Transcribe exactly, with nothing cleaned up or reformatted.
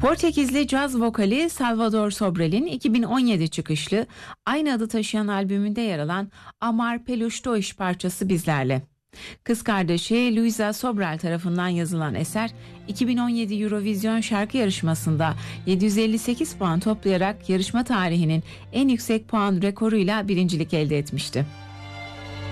Portekizli caz vokali Salvador Sobrel'in iki bin on yedi çıkışlı aynı adı taşıyan albümünde yer alan Amar Peluş Dois parçası bizlerle. Kız kardeşi Luisa Sobral tarafından yazılan eser iki bin on yedi Eurovision şarkı yarışmasında yedi yüz elli sekiz puan toplayarak yarışma tarihinin en yüksek puan rekoruyla birincilik elde etmişti.